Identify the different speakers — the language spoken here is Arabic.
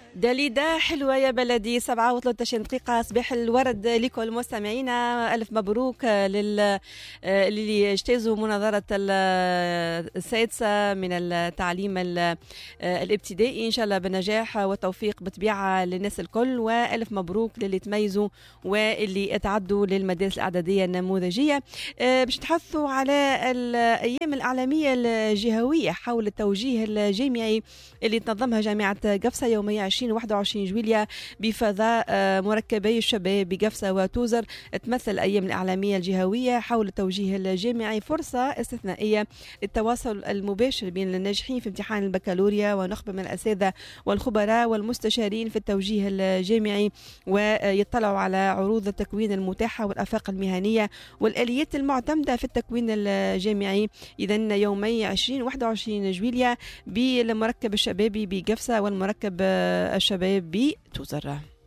Speaker 1: دليدا حلوة يا بلدي 37 دقيقة صباح الورد لكل مستمعينا. ألف مبروك اللي اجتازوا مناظرة السادسة من التعليم الابتدائي إن شاء الله بالنجاح والتوفيق بالطبيعة للناس الكل، وألف مبروك للي تميزوا واللي اتعدوا للمدارس الإعدادية النموذجية. باش نتحدثوا على الأيام الإعلامية الجهوية حول التوجيه الجامعي اللي تنظمها جامعة قفصة يوميا 21 جويلية بفضاء مركبي الشباب بقفصة وتوزر. تمثل الأيام الإعلامية الجهوية حول التوجيه الجامعي فرصة استثنائية للتواصل المباشر بين الناجحين في امتحان البكالوريا ونخبة من الأساتذة والخبراء والمستشارين في التوجيه الجامعي، ويطلعوا على عروض التكوين المتاحة والآفاق المهنية والآليات المعتمدة في التكوين الجامعي. إذن يومي 20 21 جويلية بالمركب الشبابي بقفصة والمركب الشباب بتوزر.